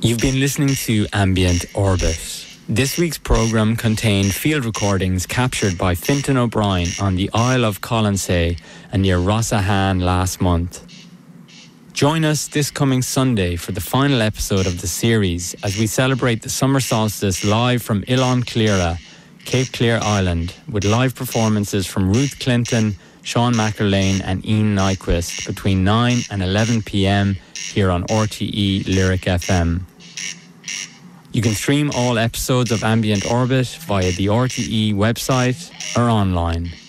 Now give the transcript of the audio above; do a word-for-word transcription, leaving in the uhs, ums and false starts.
You've been listening to Ambient Orbit. This week's programme contained field recordings captured by Fintan O'Brien on the Isle of Colonsay and near Rossahan last month. Join us this coming Sunday for the final episode of the series as we celebrate the summer solstice live from Ilon Cleara, Cape Clear Island, with live performances from Ruth Clinton, Sean McErlane and Ian Nyquist between nine and eleven p.m. here on R T E Lyric F M. You can stream all episodes of Ambient Orbit via the R T E website or online.